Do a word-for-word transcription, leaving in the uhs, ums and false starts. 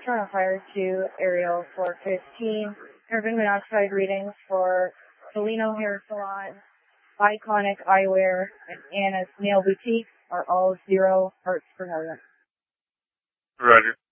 Toronto Fire to Aerial four fifteen. Carbon monoxide readings for Solino Hair Salon, Iconic Eyewear, and Anna's Nail Boutique are all zero parts per million. Roger.